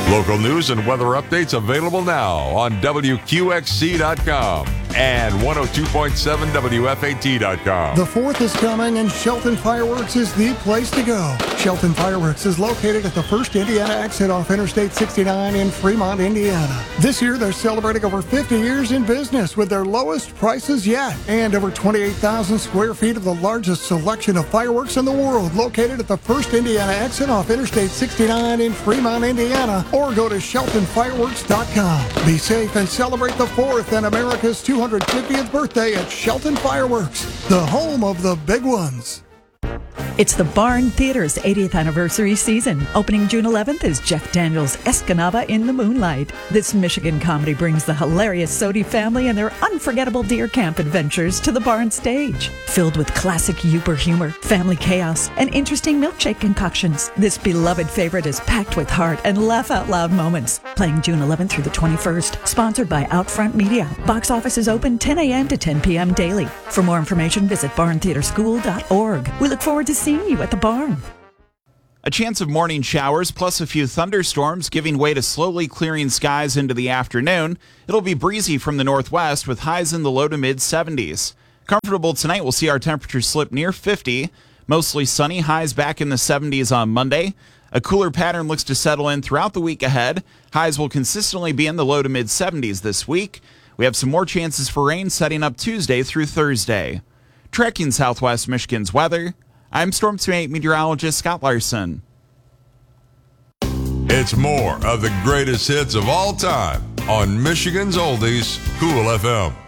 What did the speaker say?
Local news and weather updates available now on WQXC.com and 102.7 WFAT.com. The 4th is coming, and Shelton Fireworks is the place to go. Shelton Fireworks is located at the First Indiana exit off Interstate 69 in Fremont, Indiana. This year, they're celebrating over 50 years in business with their lowest prices yet, and over 28,000 square feet of the largest selection of fireworks in the world, located at the First Indiana exit off Interstate 69 in Fremont, Indiana, or go to SheltonFireworks.com. Be safe and celebrate the 4th and America's 250th birthday at Shelton Fireworks, the home of the big ones. It's the Barn Theater's 80th anniversary season. Opening June 11th is Jeff Daniels' Escanaba in the Moonlight. This Michigan comedy brings the hilarious Sodi family and their unforgettable deer camp adventures to the Barn stage. Filled with classic Uper humor, family chaos, and interesting milkshake concoctions, this beloved favorite is packed with heart and laugh-out-loud moments. Playing June 11th through the 21st. Sponsored by Outfront Media. Box office is open 10 a.m. to 10 p.m. daily. For more information, visit barntheaterschool.org. We look forward to seeing you at the Barn. A chance of morning showers plus a few thunderstorms giving way to slowly clearing skies into the afternoon. It'll be breezy from the northwest with highs in the low to mid 70s. Comfortable tonight, we'll see our temperatures slip near 50. Mostly sunny, highs back in the 70s on Monday. A cooler pattern looks to settle in throughout the week ahead. Highs will consistently be in the low to mid 70s this week. We have some more chances for rain setting up Tuesday through Thursday. Tracking Southwest Michigan's weather, I'm Storm Team meteorologist Scott Larson. It's more of the greatest hits of all time on Michigan's Oldies, Cool FM.